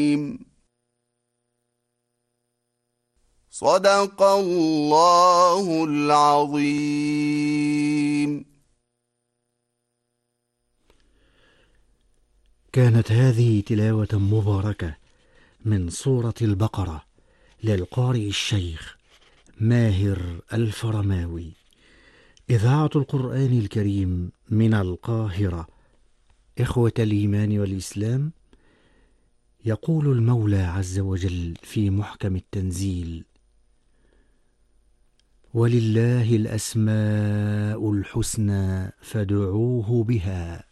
صدق الله العظيم. كانت هذه تلاوة مباركة من سورة البقرة للقارئ الشيخ ماهر الفرماوي، إذاعة القرآن الكريم من القاهرة. إخوة الإيمان والإسلام، يقول المولى عز وجل في محكم التنزيل: ولله الأسماء الحسنى فادعوه بها